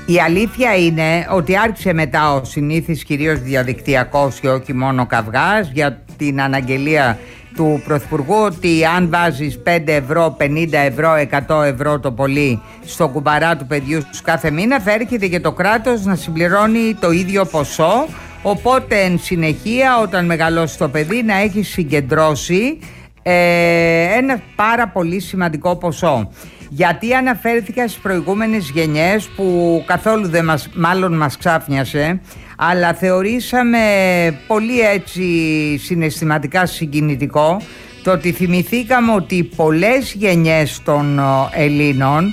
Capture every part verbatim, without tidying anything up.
Η αλήθεια είναι ότι άρχισε μετά ο συνήθις κυρίως διαδικτυακός και όχι μόνο καυγάς για την αναγγελία του Πρωθυπουργού ότι αν βάζεις πέντε ευρώ, πενήντα ευρώ, εκατό ευρώ το πολύ στο κουμπαρά του παιδιού σου κάθε μήνα, θα έρχεται και το κράτος να συμπληρώνει το ίδιο ποσό, οπότε εν συνεχεία όταν μεγαλώσει το παιδί να έχει συγκεντρώσει ε, ένα πάρα πολύ σημαντικό ποσό. Γιατί αναφέρθηκα στις προηγούμενες γενιές που καθόλου δεν μας, μάλλον μας ξάφνιασε, αλλά θεωρήσαμε πολύ έτσι συναισθηματικά συγκινητικό το ότι θυμηθήκαμε ότι πολλές γενιές των Ελλήνων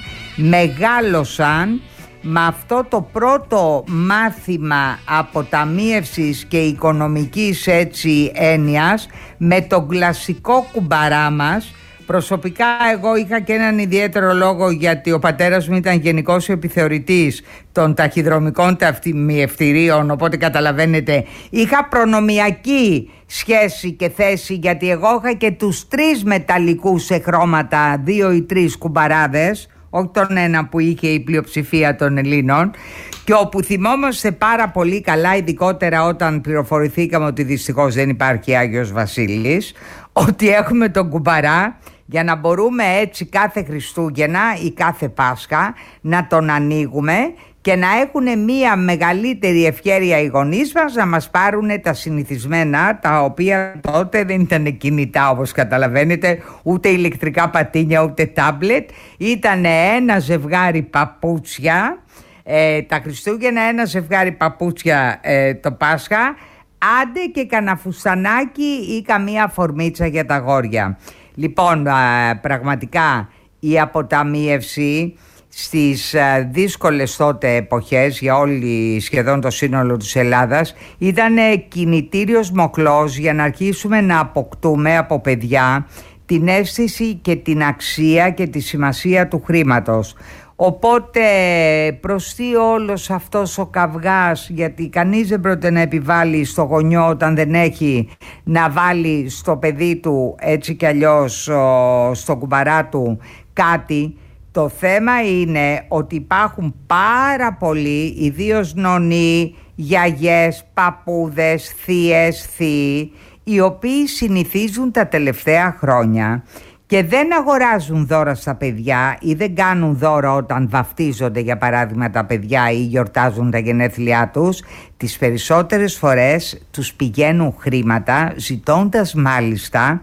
μεγάλωσαν με αυτό το πρώτο μάθημα αποταμίευσης και οικονομικής έτσι έννοιας με τον κλασικό κουμπαρά μας. Προσωπικά εγώ είχα και έναν ιδιαίτερο λόγο γιατί ο πατέρας μου ήταν γενικός επιθεωρητής των ταχυδρομικών ταμιευτηρίων, οπότε καταλαβαίνετε είχα προνομιακή σχέση και θέση γιατί εγώ είχα και τους τρεις μεταλλικούς σε χρώματα, δύο ή τρεις κουμπαράδες, όχι τον ένα που είχε η πλειοψηφία των Ελλήνων, και όπου θυμόμαστε πάρα πολύ καλά, ειδικότερα όταν πληροφορηθήκαμε ότι δυστυχώς δεν υπάρχει Άγιος Βασίλης, ότι έχουμε τον κουμπαρά για να μπορούμε έτσι κάθε Χριστούγεννα ή κάθε Πάσχα να τον ανοίγουμε και να έχουν μία μεγαλύτερη ευχέρεια οι γονείς μας να μας πάρουν τα συνηθισμένα, τα οποία τότε δεν ήταν κινητά όπως καταλαβαίνετε, ούτε ηλεκτρικά πατίνια ούτε τάμπλετ, ήταν ένα ζευγάρι παπούτσια ε, τα Χριστούγεννα, ένα ζευγάρι παπούτσια ε, το Πάσχα, άντε και κανένα φουστανάκι ή καμία φορμίτσα για τα αγόρια. Λοιπόν, πραγματικά η αποταμίευση στις δύσκολες τότε εποχές για όλη σχεδόν το σύνολο της Ελλάδας ήταν κινητήριος μοχλός για να αρχίσουμε να αποκτούμε από παιδιά την αίσθηση και την αξία και τη σημασία του χρήματος. Οπότε προς τι όλος αυτός ο καυγάς, γιατί κανείς δεν πρόκειται να επιβάλλει στο γονιό όταν δεν έχει να βάλει στο παιδί του έτσι κι αλλιώς στο κουμπαρά του κάτι. Το θέμα είναι ότι υπάρχουν πάρα πολλοί, ιδίως νονοί, γιαγιές, παππούδες, θείες, θείοι, οι οποίοι συνηθίζουν τα τελευταία χρόνια και δεν αγοράζουν δώρα στα παιδιά ή δεν κάνουν δώρα όταν βαφτίζονται για παράδειγμα τα παιδιά ή γιορτάζουν τα γενέθλιά τους. Τις περισσότερες φορές τους πηγαίνουν χρήματα, ζητώντας μάλιστα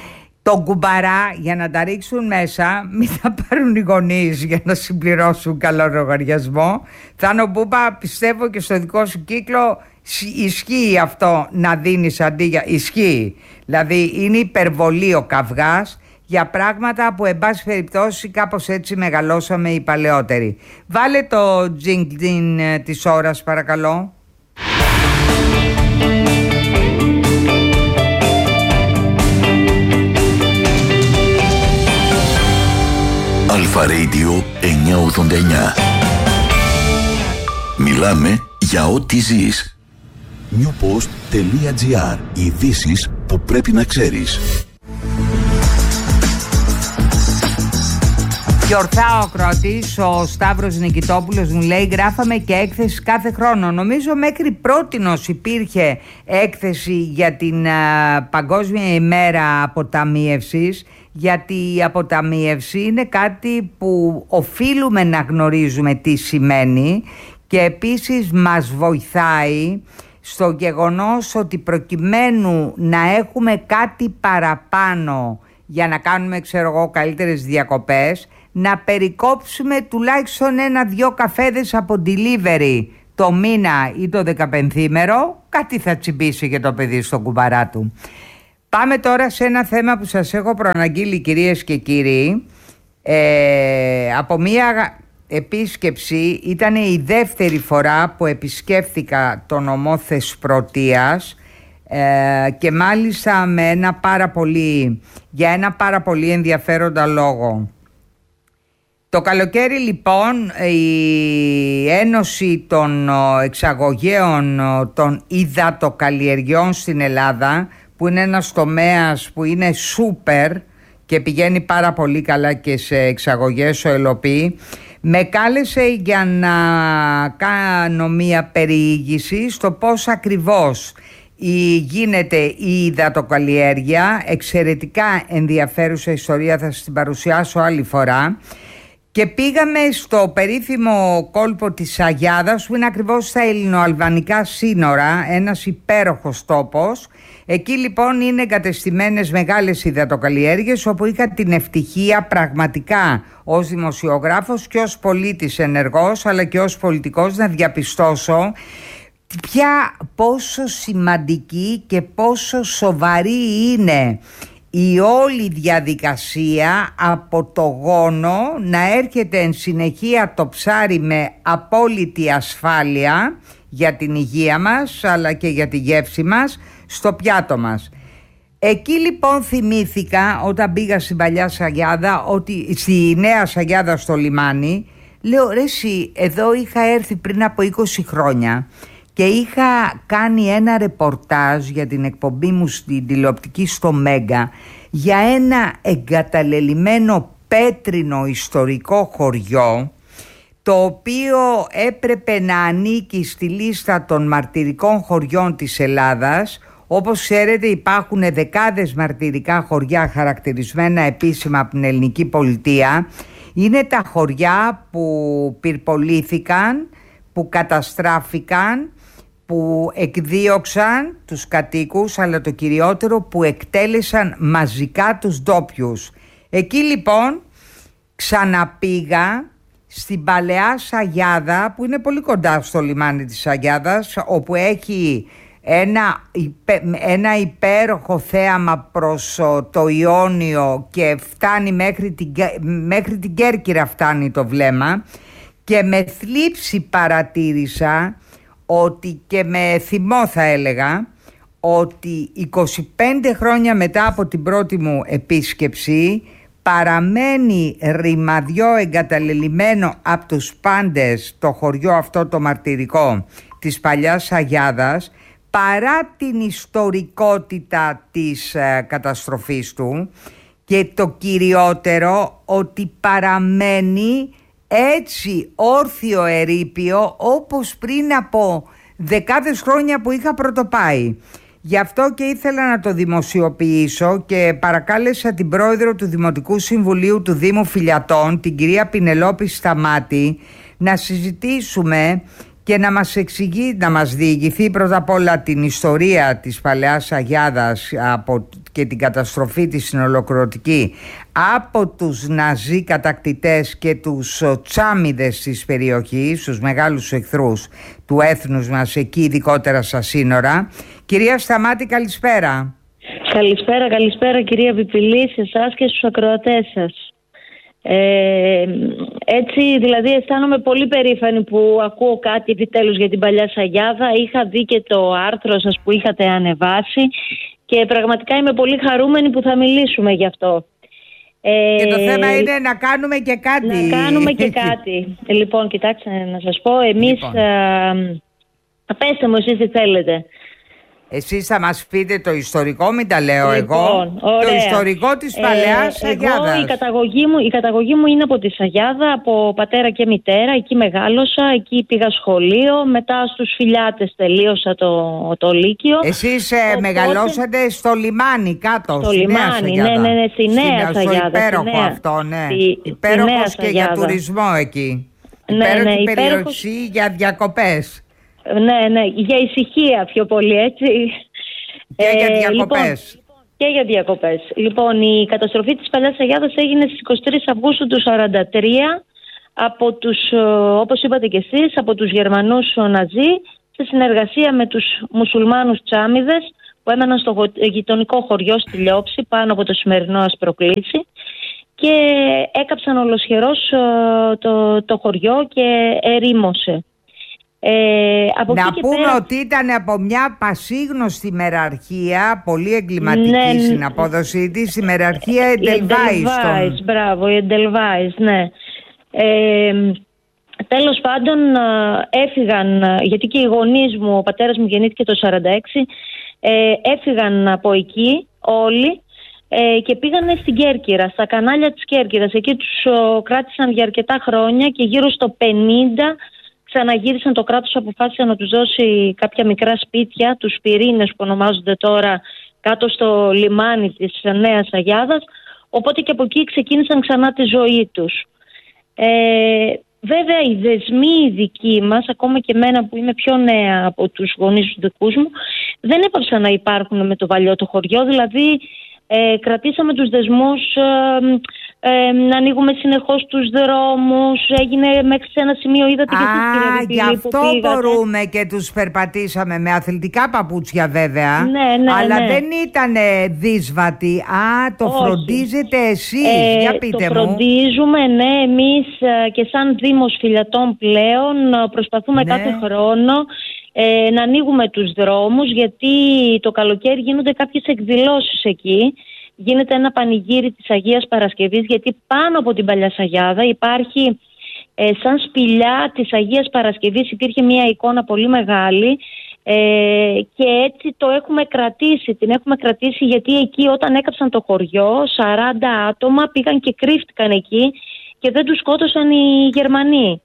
τον κουμπαρά για να τα ρίξουν μέσα, μην τα πάρουν οι γονείς για να συμπληρώσουν καλό λογαριασμό. Θάνο Μπούπα, πιστεύω και στο δικό σου κύκλο ισχύει αυτό, να δίνεις αντί για... Ισχύει, δηλαδή είναι υπερβολή ο καυγάς για πράγματα που εν πάση περιπτώσει κάπως έτσι μεγαλώσαμε οι παλαιότεροι. Βάλε το τζινγκλιν της ώρας παρακαλώ. Αλφα Radio εννιακόσια ογδόντα εννιά. Μιλάμε για ό,τι ζεις. newpost.gr. Ειδήσεις που πρέπει να ξέρεις. Και ορθά ο Κροατής, ο Σταύρος Νικητόπουλος μου λέει, γράφαμε και έκθεση κάθε χρόνο. Νομίζω μέχρι πρότινος υπήρχε έκθεση για την α, Παγκόσμια ημέρα αποταμίευσης, γιατί η αποταμίευση είναι κάτι που οφείλουμε να γνωρίζουμε τι σημαίνει και επίσης μας βοηθάει στο γεγονός ότι προκειμένου να έχουμε κάτι παραπάνω για να κάνουμε, ξέρω εγώ, καλύτερες διακοπές, να περικόψουμε τουλάχιστον ένα-δυο καφέδες από delivery το μήνα ή το δεκαπενθήμερο, κάτι θα τσιμπήσει και το παιδί στο κουμπαρά του. Πάμε τώρα σε ένα θέμα που σας έχω προαναγγείλει, κυρίες και κύριοι. Ε, από μία επίσκεψη, ήταν η δεύτερη φορά που επισκέφθηκα το νομό Θεσπρωτείας ε, και μάλιστα με ένα πάρα πολύ, για ένα πάρα πολύ ενδιαφέροντα λόγο. Το καλοκαίρι λοιπόν η Ένωση των Εξαγωγέων των Υδατοκαλλιεργειών στην Ελλάδα, που είναι ένας τομέας που είναι σούπερ και πηγαίνει πάρα πολύ καλά και σε εξαγωγές ο Ελοπή, Με κάλεσε για να κάνω μία περιήγηση στο πώς ακριβώς η, γίνεται η υδατοκαλλιέργεια. Εξαιρετικά ενδιαφέρουσα ιστορία, θα σας την παρουσιάσω άλλη φορά. Και πήγαμε στο περίφημο κόλπο της Αγιάδας, που είναι ακριβώς στα ελληνοαλβανικά σύνορα, ένας υπέροχος τόπος. Εκεί λοιπόν είναι εγκατεστημένες μεγάλες υδατοκαλλιέργειες, όπου είχα την ευτυχία πραγματικά ως δημοσιογράφος και ως πολίτης ενεργός, αλλά και ως πολιτικός, να διαπιστώσω ποια πόσο σημαντική και πόσο σοβαρή είναι η όλη διαδικασία από το γόνο να έρχεται εν συνεχεία το ψάρι με απόλυτη ασφάλεια για την υγεία μας αλλά και για τη γεύση μας στο πιάτο μας. Εκεί λοιπόν θυμήθηκα όταν πήγα στην παλιά Σαγιάδα, ότι, στη νέα Σαγιάδα στο λιμάνι, λέω ρε εσύ, εδώ είχα έρθει πριν από είκοσι χρόνια και είχα κάνει ένα ρεπορτάζ για την εκπομπή μου στην τηλεοπτική στο Μέγκα για ένα εγκαταλελειμμένο πέτρινο ιστορικό χωριό, το οποίο έπρεπε να ανήκει στη λίστα των μαρτυρικών χωριών της Ελλάδας. Όπως ξέρετε υπάρχουν δεκάδες μαρτυρικά χωριά χαρακτηρισμένα επίσημα από την ελληνική πολιτεία. Είναι τα χωριά που πυρπολήθηκαν, που καταστράφηκαν, που εκδίωξαν τους κατοίκους, αλλά το κυριότερο που εκτέλεσαν μαζικά τους ντόπιους. Εκεί λοιπόν ξαναπήγα στην παλαιά Σαγιάδα, που είναι πολύ κοντά στο λιμάνι της Σαγιάδας, όπου έχει ένα, ένα υπέροχο θέαμα προς το Ιόνιο και φτάνει μέχρι την, μέχρι την Κέρκυρα φτάνει το βλέμμα, και με θλίψη παρατήρησα ότι, και με θυμό θα έλεγα, ότι είκοσι πέντε χρόνια μετά από την πρώτη μου επίσκεψη παραμένει ρημαδιό εγκαταλελειμμένο από τους πάντες το χωριό αυτό το μαρτυρικό της παλιάς Αγιάδας, παρά την ιστορικότητα της ε, καταστροφής του, και το κυριότερο ότι παραμένει έτσι όρθιο ερείπιο όπως πριν από δεκάδες χρόνια που είχα πρωτοπάει. Γι' αυτό και ήθελα να το δημοσιοποιήσω και παρακάλεσα την πρόεδρο του Δημοτικού Συμβουλίου του Δήμου Φιλιατών, την κυρία Πινελόπη Σταμάτη, να συζητήσουμε και να μας εξηγεί, να μας διηγηθεί πρώτα απ' όλα την ιστορία της παλαιάς Αγιάδας από, και την καταστροφή της στην ολοκληρωτική από τους Ναζί κατακτητές και τους τσάμιδες της περιοχής, τους μεγάλους εχθρούς του έθνους μας εκεί, ειδικότερα στα σύνορα. Κυρία Σταμάτη, καλησπέρα. Καλησπέρα, καλησπέρα κυρία Πιπηλή, σε εσάς και στους ακροατές σας. Ε, έτσι δηλαδή αισθάνομαι πολύ περήφανη που ακούω κάτι επιτέλους για την παλιά Σαγιάδα. Είχα δει και το άρθρο σας που είχατε ανεβάσει και πραγματικά είμαι πολύ χαρούμενη που θα μιλήσουμε γι' αυτό. Ε, και το θέμα είναι να κάνουμε και κάτι. Να κάνουμε και κάτι. Λοιπόν, κοιτάξτε να σας πω, εμείς λοιπόν. α, πέστε μου εσείς τι θέλετε. Εσείς θα μας πείτε το ιστορικό, μην τα λέω λοιπόν, εγώ. Ωραία. Το ιστορικό της παλαιάς ε, Αγιάδας. Εγώ, η καταγωγή, μου, η καταγωγή μου είναι από τη Σαγιάδα, από πατέρα και μητέρα. Εκεί μεγάλωσα, εκεί πήγα σχολείο. Μετά στους Φιλιάτες τελείωσα το, το Λύκειο. Εσείς ε, Οπότε, μεγαλώσατε στο λιμάνι κάτω, στο στη λιμάνι, Νέα ναι, ναι, ναι, στη Νέα στη, Σαγιάδα. Στο υπέροχο στη νέα, αυτό, ναι. Στη, υπέροχος στη και για τουρισμό εκεί. Ναι, υπέροχη ναι, περιοχή υπέροχος... για διακοπές. Ναι, ναι, για ησυχία πιο πολύ, έτσι. Και για διακοπές. Λοιπόν, και για διακοπές. Λοιπόν, η καταστροφή της παλιάς Αγιάδας έγινε στις εικοστή τρίτη Αυγούστου του χίλια εννιακόσια σαράντα τρία από τους, όπως είπατε και εσείς, από τους Γερμανούς Ναζί, σε συνεργασία με τους μουσουλμάνους τσάμιδες που έμεναν στο γειτονικό χωριό στη Λιόψη, πάνω από το σημερινό Ασπροκλήσι, και έκαψαν ολοσχερός το, το χωριό και ερήμωσε. Ε, από να πούμε πέρα... ότι ήταν από μια πασίγνωστη μεραρχία, πολύ εγκληματική ναι, στην απόδοσή της, η μεραρχία Εντελβάης. Εντελβάης, μπράβο, η Εντελβάης, ναι. Ε, τέλος πάντων έφυγαν, γιατί και οι γονείς μου, ο πατέρας μου γεννήθηκε το χίλια εννιακόσια σαράντα έξι, ε, έφυγαν από εκεί όλοι ε, και πήγανε στην Κέρκυρα, στα κανάλια της Κέρκυρας. Εκεί τους ο, κράτησαν για αρκετά χρόνια και γύρω στο πενήντα ξαναγύρισαν, το κράτος αποφάσισε να τους δώσει κάποια μικρά σπίτια, τους πυρήνες που ονομάζονται τώρα, κάτω στο λιμάνι της Νέας Αγιάδας, οπότε και από εκεί ξεκίνησαν ξανά τη ζωή τους. Ε, βέβαια οι δεσμοί οι δικοί μας, ακόμα και εμένα που είμαι πιο νέα από τους γονείς τους δικούς μου, δεν έπαψαν να υπάρχουν με το παλιό το χωριό, δηλαδή ε, κρατήσαμε τους δεσμούς, ε, ε, να ανοίγουμε συνεχώς τους δρόμους, έγινε μέχρι σε ένα σημείο, είδατε και εσείς κύριε Βιπίλη, γι' αυτό που πήγατε. μπορούμε και τους περπατήσαμε με αθλητικά παπούτσια βέβαια, ναι, ναι, αλλά ναι. δεν ήταν δύσβατοι. Α, το Όχι. φροντίζετε εσείς, ε, για πείτε το μου. φροντίζουμε, ναι, εμείς και σαν Δήμος Φιλετών πλέον προσπαθούμε Ναι. κάθε χρόνο ε, να ανοίγουμε τους δρόμους, γιατί το καλοκαίρι γίνονται κάποιες εκδηλώσεις εκεί. Γίνεται ένα πανηγύρι της Αγίας Παρασκευής, γιατί πάνω από την Παλιά Σαγιάδα υπάρχει ε, σαν σπηλιά της Αγίας Παρασκευής, υπήρχε μια εικόνα πολύ μεγάλη ε, και έτσι το έχουμε κρατήσει, την έχουμε κρατήσει, γιατί εκεί όταν έκαψαν το χωριό σαράντα άτομα πήγαν και κρύφτηκαν εκεί και δεν τους σκότωσαν οι Γερμανοί.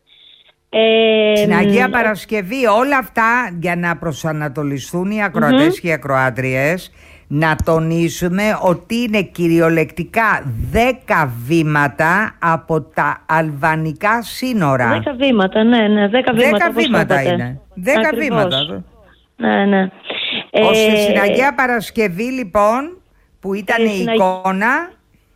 Ε, Στην Αγία Παρασκευή όλα αυτά, για να προσανατολιστούν οι ακροατές mm-hmm. και οι ακροάτριες, να τονίσουμε ότι είναι κυριολεκτικά δέκα βήματα από τα αλβανικά σύνορα. Δέκα βήματα, ναι, ναι, δέκα βήματα. Δέκα βήματα είναι. Δέκα Ακριβώς. βήματα. Ναι, ναι. Ώστε Ε, στην Αγία Παρασκευή λοιπόν, που ήταν ε, η εικόνα...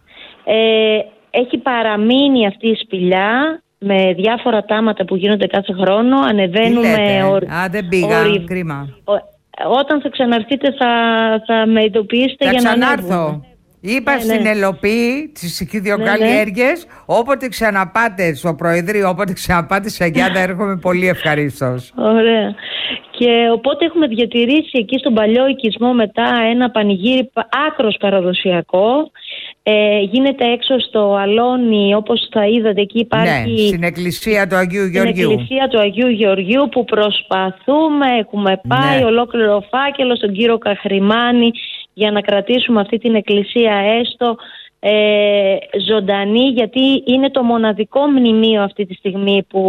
Ε, έχει παραμείνει αυτή η σπηλιά με διάφορα τάματα που γίνονται κάθε χρόνο. Ανεβαίνουμε... Ορ... Α, δεν πήγα, ορι... κρίμα. Ο... Όταν θα ξαναρθείτε θα, θα με ειδοποιήσετε θα για να ανέβουμε. ξανάρθω. Είπα ναι, στην ναι. Ελοπή, στις οικειοκαλλιέργειες, ναι, ναι. όποτε ξαναπάτε στο Προεδρείο, όποτε ξαναπάτε σε Αγιάδα, έρχομαι πολύ ευχαρίστως. Ωραία. Και οπότε έχουμε διατηρήσει εκεί στον παλιό οικισμό μετά ένα πανηγύρι άκρος παραδοσιακό. Ε, γίνεται έξω στο αλόνι, όπως θα είδατε, εκεί υπάρχει... Ναι, στην εκκλησία του Αγίου Γεωργίου. Στην εκκλησία του Αγίου Γεωργίου που προσπαθούμε, έχουμε πάει ναι. ολόκληρο φάκελο στον κύριο Καχρημάνη για να κρατήσουμε αυτή την εκκλησία έστω ε, ζωντανή, γιατί είναι το μοναδικό μνημείο αυτή τη στιγμή που...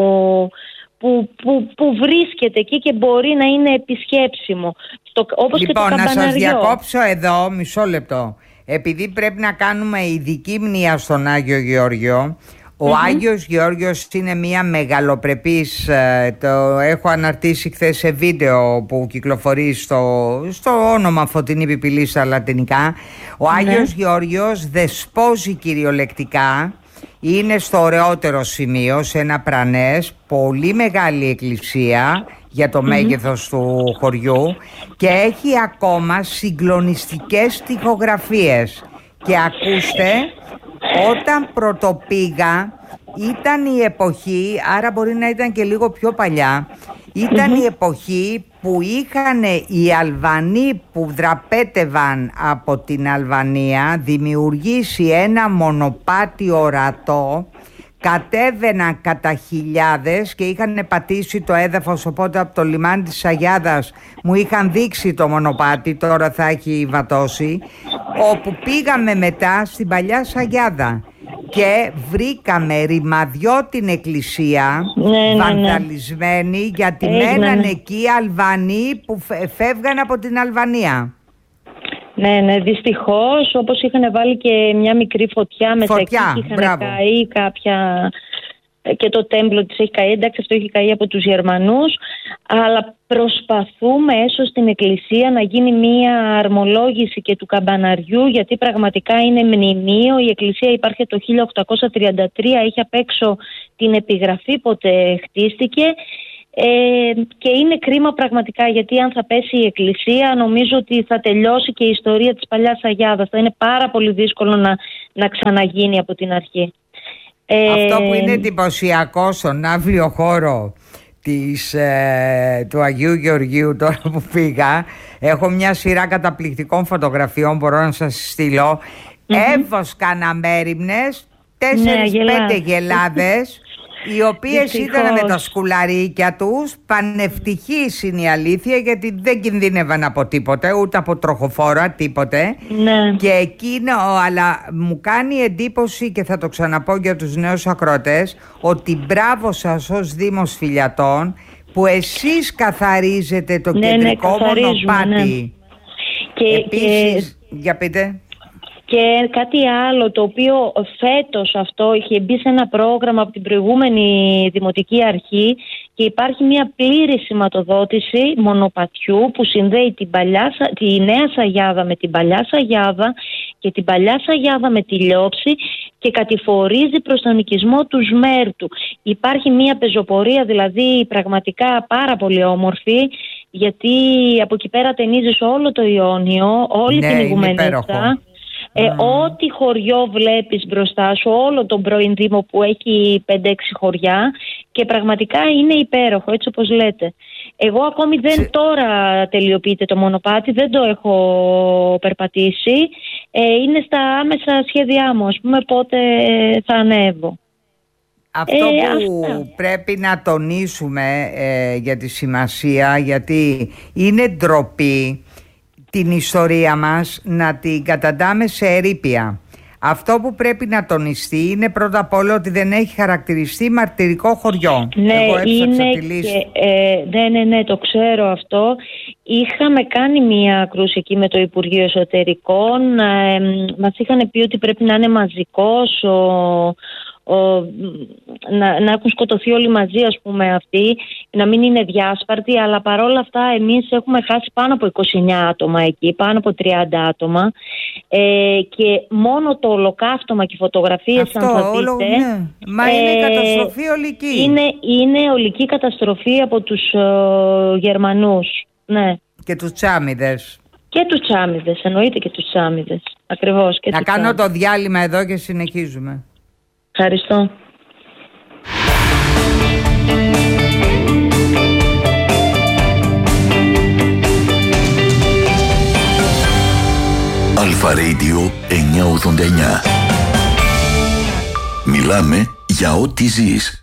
Που, που, που βρίσκεται εκεί και μπορεί να είναι επισκέψιμο. Το, όπως λοιπόν, και το να σας καμπαναριό. διακόψω εδώ μισό λεπτό. Επειδή πρέπει να κάνουμε ειδική μνήα στον Άγιο Γεώργιο, ο mm-hmm. Άγιος Γεώργιος είναι μια μεγαλοπρεπής, το έχω αναρτήσει χθες σε βίντεο που κυκλοφορεί στο, στο όνομα Φωτεινή Πιπηλή στα λατινικά. Ο mm-hmm. Άγιος Γεώργιος δεσπόζει κυριολεκτικά. Είναι στο ωραιότερο σημείο, σε ένα πρανές, πολύ μεγάλη εκκλησία για το mm-hmm. μέγεθος του χωριού και έχει ακόμα συγκλονιστικές στιχογραφίες. Και ακούστε, όταν πρωτοπήγα ήταν η εποχή, άρα μπορεί να ήταν και λίγο πιο παλιά, ήταν mm-hmm. η εποχή που είχαν οι Αλβανοί που δραπέτευαν από την Αλβανία δημιουργήσει ένα μονοπάτι ορατό, κατέβαιναν κατά χιλιάδες και είχαν πατήσει το έδαφος, οπότε από το λιμάνι της Αγιάδας μου είχαν δείξει το μονοπάτι, τώρα θα έχει βατώσει, όπου πήγαμε μετά στην Παλιά Σαγιάδα και βρήκαμε ρημαδιό την εκκλησία, ναι, ναι, ναι. βανδαλισμένη, γιατί Έγινε, μέναν ναι. εκεί Αλβανοί που φεύγαν από την Αλβανία. Ναι, ναι, δυστυχώς, όπως είχαν βάλει και μια μικρή φωτιά μέσα εκεί, είχαν μπράβο. καεί κάποια... και το τέμπλο της έχει καεί, εντάξει αυτό έχει καεί από τους Γερμανούς, αλλά προσπαθούμε έσω στην εκκλησία να γίνει μια αρμολόγηση και του καμπαναριού, γιατί πραγματικά είναι μνημείο. Η εκκλησία υπάρχει το χίλια οκτακόσια τριάντα τρία, έχει απ' έξω την επιγραφή πότε χτίστηκε. Ε, και είναι κρίμα πραγματικά, γιατί αν θα πέσει η εκκλησία νομίζω ότι θα τελειώσει και η ιστορία της Παλιάς Αγιάδας. Θα είναι πάρα πολύ δύσκολο να, να ξαναγίνει από την αρχή. Αυτό που είναι εντυπωσιακό στον αύριο χώρο της, ε, του Αγίου Γεωργίου, τώρα που πήγα, έχω μια σειρά καταπληκτικών φωτογραφιών, μπορώ να σας στείλω. Mm-hmm. Εύβοσκαν αμέριμνες, τέσσερις πέντε γελάδες Οι οποίες ήταν με τα σκουλαρίκια τους, πανευτυχείς είναι η αλήθεια, γιατί δεν κινδύνευαν από τίποτε, ούτε από τροχοφόρα, τίποτε. Ναι. Και εκείνο, αλλά μου κάνει εντύπωση, και θα το ξαναπώ για τους νέους ακροατές, ότι μπράβο σας ως Δήμος Φιλιατών, που εσείς καθαρίζετε το ναι, κεντρικό ναι, μονοπάτι. Ναι. Και, Επίσης, και... για πείτε. Και κάτι άλλο, το οποίο φέτος αυτό είχε μπει σε ένα πρόγραμμα από την προηγούμενη Δημοτική Αρχή, και υπάρχει μια πλήρη σηματοδότηση μονοπατιού που συνδέει την παλιά, τη Νέα Σαγιάδα με την Παλιά Σαγιάδα και την Παλιά Σαγιάδα με τη Λιόψη, και κατηφορίζει προς τον οικισμό του Σμέρτου. Υπάρχει μια πεζοπορία δηλαδή πραγματικά πάρα πολύ όμορφη, γιατί από εκεί πέρα ταινίζεις όλο το Ιόνιο, όλη ναι, την Ιγουμενίτσα. Ε, mm. Ό,τι χωριό βλέπεις μπροστά σου, όλο τον πρώην Δήμο που έχει πέντε έξι χωριά, και πραγματικά είναι υπέροχο, έτσι όπως λέτε. Εγώ ακόμη δεν Σε... τώρα τελειοποιείται το μονοπάτι, δεν το έχω περπατήσει. Ε, είναι στα άμεσα σχέδιά μου, ας πούμε, πότε θα ανέβω. Αυτό ε, που αυτά. πρέπει να τονίσουμε ε, για τη σημασία, γιατί είναι ντροπή την ιστορία μας να την καταντάμε σε ερείπια. Αυτό που πρέπει να τονιστεί είναι πρώτα απ' όλα ότι δεν έχει χαρακτηριστεί μαρτυρικό χωριό. Ναι, Εγώ είναι τη λύση. Και, ε, ναι, ναι, ναι, το ξέρω αυτό. Είχαμε κάνει μία κρούση εκεί με το Υπουργείο Εσωτερικών. Ε, μας είχαν πει ότι πρέπει να είναι μαζικός ο... Ο, να, να έχουν σκοτωθεί όλοι μαζί, ας πούμε, αυτοί, να μην είναι διάσπαρτοι, αλλά παρόλα αυτά εμείς έχουμε χάσει πάνω από είκοσι εννέα άτομα εκεί, πάνω από τριάντα άτομα, ε, και μόνο το ολοκαύτωμα και οι φωτογραφίες, αυτό, αν θα όλο, δείτε, ναι. Μα ε, είναι καταστροφή ολική. Είναι, είναι ολική καταστροφή από τους ε, Γερμανούς, ναι. Και τους Τσάμιδες. Και τους Τσάμιδες, εννοείται και τους Τσάμιδες, ακριβώς. Και να κάνω τσάμιδες. Το διάλειμμα εδώ και συνεχίζουμε. Ευχαριστώ. Αλφα Radio εννιακόσια ογδόντα εννιά. Μιλάμε για ό,τι ζεις.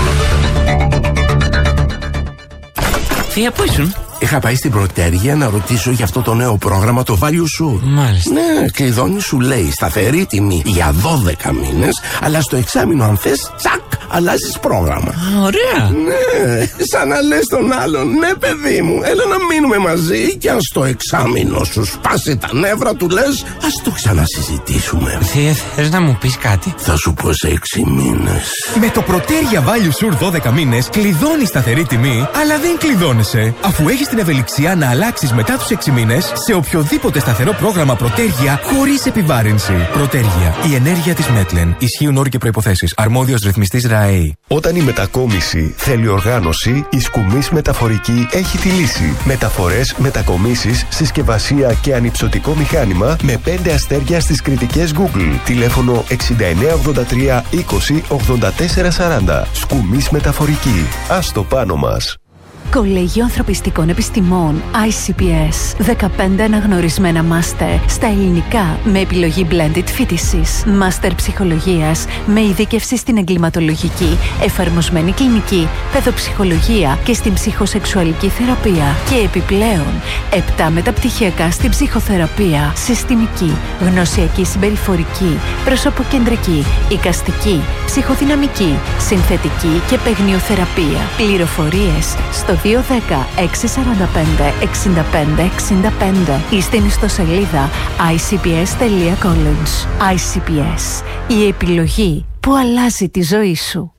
Θεία, πού ήσουν? Είχα πάει στην Πρωτέργεια να ρωτήσω για αυτό το νέο πρόγραμμα, το Value Sur. Μάλιστα. Ναι, κλειδώνει, σου λέει σταθερή τιμή για δώδεκα μήνες, αλλά στο εξάμηνο, αν θες, τσακ, αλλάζεις πρόγραμμα. Α, ωραία. Ναι, σαν να λες τον άλλον, ναι, παιδί μου, έλα να μείνουμε μαζί, και αν στο εξάμηνο σου σπάσει τα νεύρα, του λες, ας το ξανασυζητήσουμε. Θεία, θες να μου πεις κάτι? Θα σου πω σε έξι μήνες. Με το Πρωτέργεια Value Sur δώδεκα μήνες κλειδώνεις σταθερή τιμή, αλλά δεν κλειδώνεσαι, αφού έχεις την ευελιξία να αλλάξεις μετά τους έξι μήνες σε οποιοδήποτε σταθερό πρόγραμμα Πρωτέργεια χωρίς επιβάρυνση. Πρωτέργεια. Η ενέργεια της Μέτλεν. Ισχύουν όροι και προϋποθέσεις. Αρμόδιος ρυθμιστής ΡΑΕΗ. Όταν η μετακόμιση θέλει οργάνωση, η Σκουμής Μεταφορική έχει τη λύση. Μεταφορές, μετακομίσεις, συσκευασία και ανυψωτικό μηχάνημα με πέντε αστέρια στις κριτικές Google. Τηλέφωνο εξήντα εννέα ογδόντα τρία είκοσι ογδόντα τέσσερα σαράντα. Σκουμής Μεταφορική. Ας το πάνω μας. Κολέγιο Ανθρωπιστικών Επιστημών άι σι πι ες. δεκαπέντε αναγνωρισμένα μάστερ στα ελληνικά με επιλογή blended φοιτησης. Μάστερ ψυχολογίας με ειδίκευση στην εγκληματολογική, εφαρμοσμένη κλινική, παιδοψυχολογία και στην ψυχοσεξουαλική θεραπεία. Και επιπλέον, επτά μεταπτυχιακά στην ψυχοθεραπεία, συστημική, γνωσιακή συμπεριφορική, προσωποκεντρική, εικαστική, ψυχοδυναμική, συνθετική και παιγνιοθεραπεία. Πληροφορίες στο δύο ένα μηδέν έξι τέσσερα πέντε έξι πέντε έξι πέντε ή στην ιστοσελίδα άι σι πι ες τελεία college. άι σι πι ες. Η επιλογή που αλλάζει τη ζωή σου.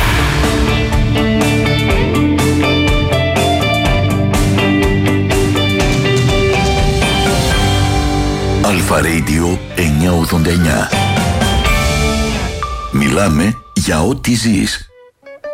Αλφα Radio εννιακόσια ογδόντα εννιά. Μιλάμε για ό,τι ζεις.